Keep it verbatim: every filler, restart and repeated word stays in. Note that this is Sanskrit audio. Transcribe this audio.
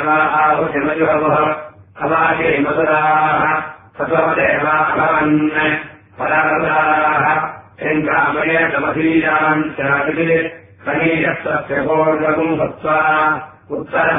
आहुतिमयुहवः अवाके मधुराः सत्वदेवाभवन् परावृताः शङ्कामयेतमधीरान् चापिते समीरस्य पूर्वगुं भक्त्वा उत्तर